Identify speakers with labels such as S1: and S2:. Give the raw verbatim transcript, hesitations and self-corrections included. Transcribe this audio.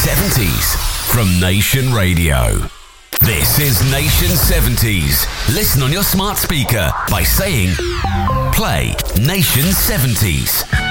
S1: seventies from Nation Radio. This is Nation seventies. Listen on your smart speaker by saying, play Nation seventies.